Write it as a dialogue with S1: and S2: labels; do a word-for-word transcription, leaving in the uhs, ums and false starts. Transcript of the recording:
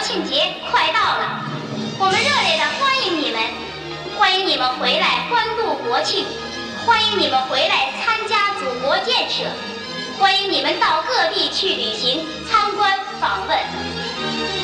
S1: 庆节快到了，我们热烈的欢迎你们，欢迎你们回来欢度国庆，欢迎你们回来参加祖国建设，欢迎你们到各地去旅行、参观、访问。